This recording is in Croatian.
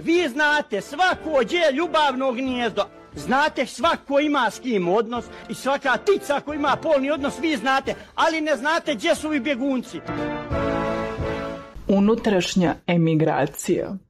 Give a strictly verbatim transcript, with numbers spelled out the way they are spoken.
Vi znate svako gdje je ljubavno gnijezdo. Znate svako ima s kim odnos i svaka ptica ko ima polni odnos, vi znate, ali ne znate gdje su i bjegunci. Unutrašnja emigracija.